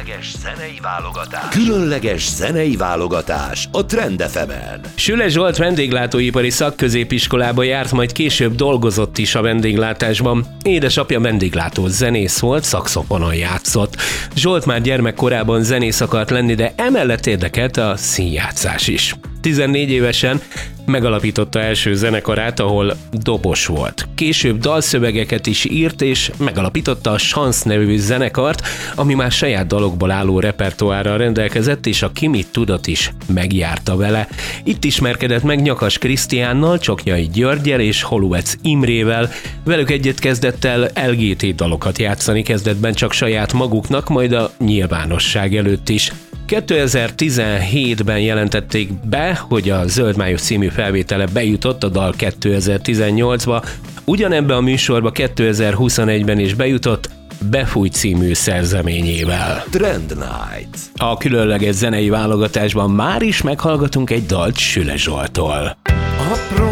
Különleges zenei válogatás a Trend FM-en. Süle Zsolt vendéglátóipari szakközépiskolába járt, majd később dolgozott is a vendéglátásban. Édesapja vendéglátó zenész volt, szaxofonon játszott. Zsolt már gyermekkorában zenész akart lenni, de emellett érdekelt a színjátszás is. 14 évesen megalapította első zenekarát, ahol dobos volt. Később dalszövegeket is írt, és megalapította a Chance nevű zenekart, ami már saját dalokból álló repertoárral rendelkezett, és a Ki mit tudott is megjárta vele. Itt ismerkedett meg Nyakas Krisztiánnal, Csoknyai Györggyel és Holuec Imrével. Velük együtt kezdett el LGT dalokat játszani, kezdetben csak saját maguknak, majd a nyilvánosság előtt is. 2017-ben jelentették be, hogy a Zöld Május című felvétele bejutott a dal 2018-ba, ugyanebben a műsorba 2021-ben is bejutott Befújt című szerzeményével. Trend Night. A különleges zenei válogatásban már is meghallgatunk egy dalt Süle Zsolttól.